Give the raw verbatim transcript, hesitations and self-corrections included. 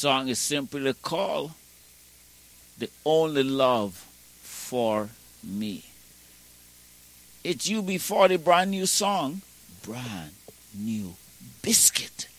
song is simply called The Only Love for Me. It's U B forty brand new song, Brand New Biscuit.